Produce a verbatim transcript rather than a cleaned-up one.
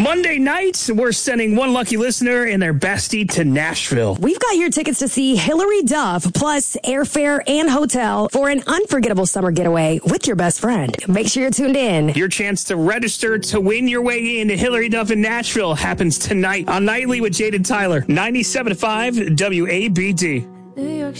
Monday night, we're sending one lucky listener and their bestie to Nashville. We've got your tickets to see Hilary Duff, plus airfare and hotel for an unforgettable summer getaway with your best friend. Make sure you're tuned in. Your chance to register to win your way into Hilary Duff in Nashville happens tonight on Nightly with Jade and Tyler, ninety-seven point five W A B D.